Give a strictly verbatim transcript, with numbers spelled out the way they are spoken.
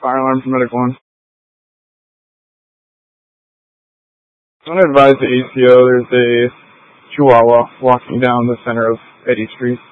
Fire alarm for medic one. I'm going to advise the A C O there's a Chihuahua walking down the center of Eddy Street.